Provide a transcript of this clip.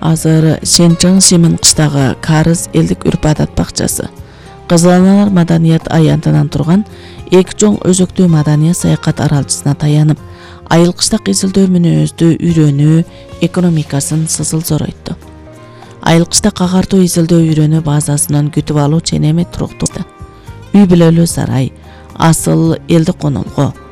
азыр Шенчжан Шимин кыштагы Карыз элдик үрп адат бакчасы. Кызыланалар маданият аянтынан турган эки чоң өзөктүү маданият саякат аралчысына таянып, айыл кыштак изилдөө мүнөздү үйрөнүү, экономикасын сызыл зоройту. Айыл кыштак агартуу изилдөө үйрөнүү базасынан күтүп алуу ченеми туруктуу. Үй бүлөлүү сарай, асыл элди конолго,